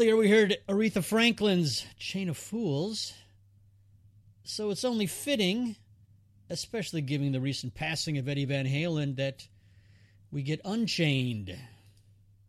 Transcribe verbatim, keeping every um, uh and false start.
Earlier we heard Aretha Franklin's Chain of Fools. So it's only fitting, especially given the recent passing of Eddie Van Halen, that we get Unchained